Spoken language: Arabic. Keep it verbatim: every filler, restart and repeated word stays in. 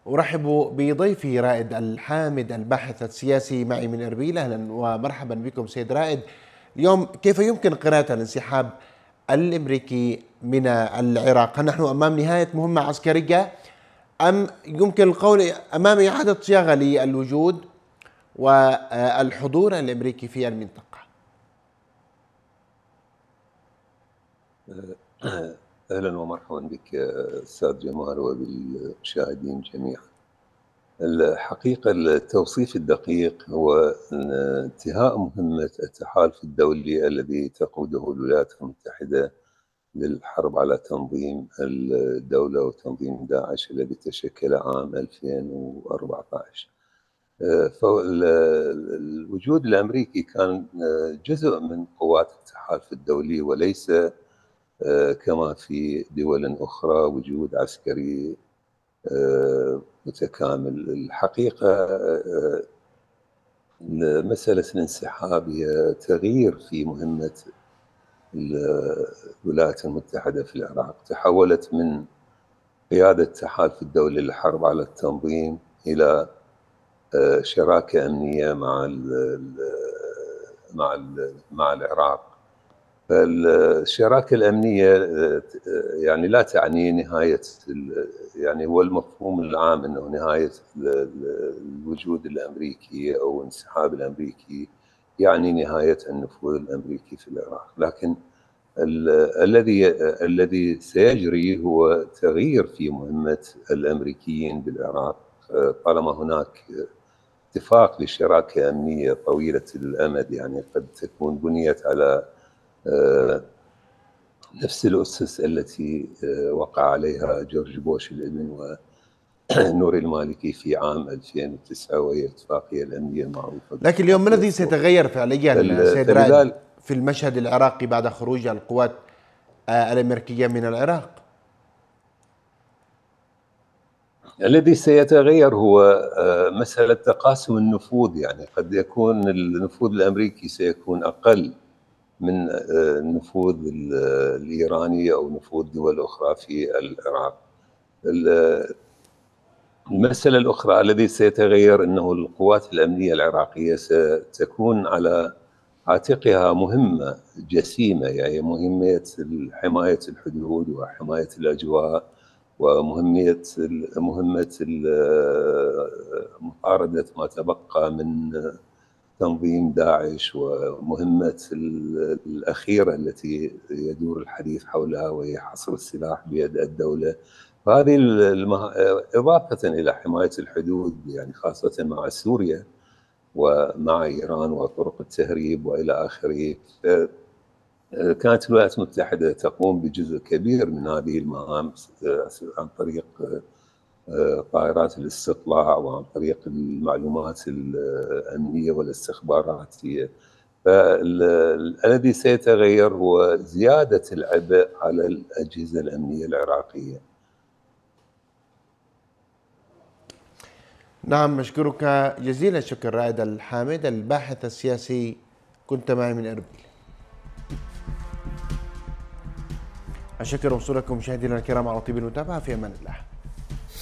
أرحب بضيفي رائد الحامد الباحث السياسي معي من إربيل. أهلا ومرحبا بكم سيد رائد. اليوم كيف يمكن قراءة الانسحاب الأمريكي من العراق؟ هل نحن أمام نهاية مهمة عسكرية أم يمكن القول أمام إعادة صياغة للوجود والحضور الأمريكي في المنطقة؟ أهلا ومرحبا بك أستاذ جمال وبالمشاهدين جميعا. الحقيقة التوصيف الدقيق هو انتهاء مهمة التحالف الدولي الذي تقوده الولايات المتحدة للحرب على تنظيم الدولة وتنظيم داعش الذي تشكل عام ألفين وأربعة عشر. فالوجود الأمريكي كان جزء من قوات التحالف الدولي وليس كما في دول أخرى وجود عسكري متكامل. الحقيقة مسألة الانسحاب هي تغيير في مهمة الولايات المتحدة في العراق، تحولت من قيادة التحالف الدولي للحرب على التنظيم إلى شراكة أمنية مع ال مع ال مع العراق. فالشراكة الأمنية يعني لا تعني نهاية، يعني هو المفهوم العام أنه نهاية الوجود الأمريكي أو انسحاب الأمريكي يعني نهاية النفوذ الأمريكي في العراق، لكن الذي الذي سيجري هو تغيير في مهمة الأمريكيين بالعراق طالما هناك اتفاق لشراكة أمنية طويلة الأمد، يعني قد تكون بنيت على نفس الأسس التي وقع عليها جورج بوش الابن ونوري المالكي في عام ألفين وتسعة، وهي الاتفاقية الأمنية المعروفة. لكن اليوم ما الذي سيتغير فعليا سيد رائد في المشهد العراقي بعد خروج القوات الأمريكية من العراق؟ الذي سيتغير هو مسألة تقاسم النفوذ، يعني قد يكون النفوذ الأمريكي سيكون أقل من النفوذ الإيراني أو نفوذ دول أخرى في العراق. المسألة الأخرى الذي سيتغير أنه القوات الأمنية العراقية ستكون على عاتقها مهمة جسيمة، يعني مهمة حماية الحدود وحماية الأجواء ومهمة مهمة مطاردة ما تبقى من تنظيم داعش، ومهمة الأخيرة التي يدور الحديث حولها وهي حصر السلاح بيد الدولة. فهذه المه... إضافة إلى حماية الحدود، يعني خاصة مع سوريا ومع إيران وطرق التهريب وإلى آخره. كانت الولايات المتحدة تقوم بجزء كبير من هذه المهام عن طريق طائرات الاستطلاع وعن طريق المعلومات الأمنية والاستخباراتية. فالذي سيتغير هو زيادة العبء على الأجهزة الأمنية العراقية. نعم، مشكورك جزيل الشكر رائد الحامد الباحث السياسي، كنت معي من إربيل. أشكر وصولكم مشاهدينا الكرام على طيب المتابعة، في أمان الله.